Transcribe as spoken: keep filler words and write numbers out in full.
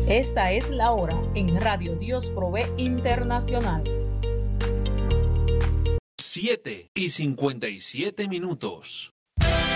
Esta es la hora en Radio Dios Provee Internacional. siete y cincuenta y siete minutos.